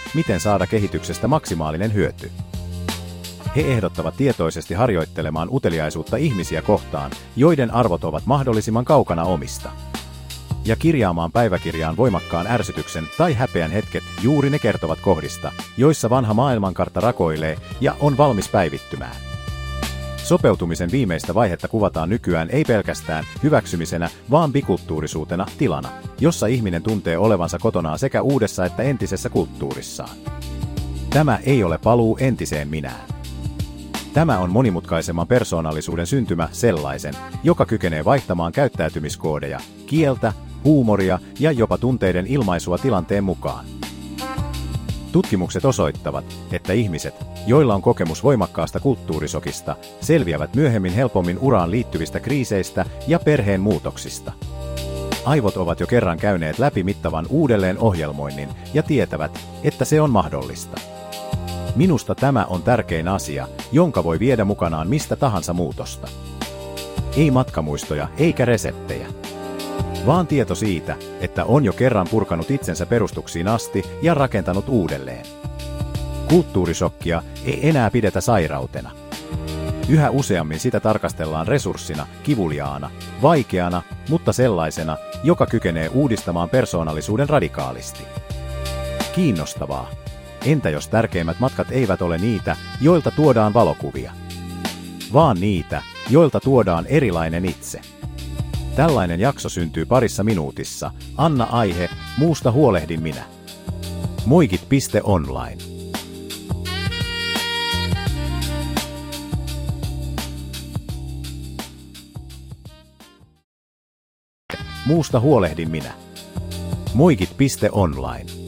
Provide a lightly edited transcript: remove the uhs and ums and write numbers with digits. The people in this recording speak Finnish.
miten saada kehityksestä maksimaalinen hyöty. He ehdottavat tietoisesti harjoittelemaan uteliaisuutta ihmisiä kohtaan, joiden arvot ovat mahdollisimman kaukana omista. Ja kirjaamaan päiväkirjaan voimakkaan ärsytyksen tai häpeän hetket, juuri ne kertovat kohdista, joissa vanha maailmankartta rakoilee ja on valmis päivittymään. Sopeutumisen viimeistä vaihetta kuvataan nykyään ei pelkästään hyväksymisenä, vaan bikulttuurisuutena, tilana, jossa ihminen tuntee olevansa kotonaan sekä uudessa että entisessä kulttuurissaan. Tämä ei ole paluu entiseen minään. Tämä on monimutkaisemman persoonallisuuden syntymä sellaisen, joka kykenee vaihtamaan käyttäytymiskoodeja, kieltä, huumoria ja jopa tunteiden ilmaisua tilanteen mukaan. Tutkimukset osoittavat, että ihmiset, joilla on kokemus voimakkaasta kulttuurisokista, selviävät myöhemmin helpommin uraan liittyvistä kriiseistä ja perheen muutoksista. Aivot ovat jo kerran käyneet läpi mittavan uudelleenohjelmoinnin ja tietävät, että se on mahdollista. Minusta tämä on tärkein asia, jonka voi viedä mukanaan mistä tahansa muutosta. Ei matkamuistoja eikä reseptejä, vaan tieto siitä, että on jo kerran purkanut itsensä perustuksiin asti ja rakentanut uudelleen. Kulttuurisokkia ei enää pidetä sairautena. Yhä useammin sitä tarkastellaan resurssina, kivuliaana, vaikeana, mutta sellaisena, joka kykenee uudistamaan persoonallisuuden radikaalisti. Kiinnostavaa. Entä jos tärkeimmät matkat eivät ole niitä, joilta tuodaan valokuvia, vaan niitä, joilta tuodaan erilainen itse? Tällainen jakso syntyy parissa minuutissa. Anna aihe, muusta huolehdin minä. Moikit.online. Muusta huolehdin minä. Moikit.online.